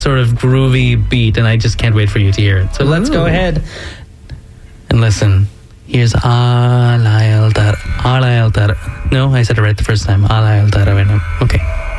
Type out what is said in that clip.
sort of groovy beat, and I just can't wait for you to hear it. So let's go ahead and listen. Here's All I'll Dar. No, I said it right the first time. All I'll Dar. Okay.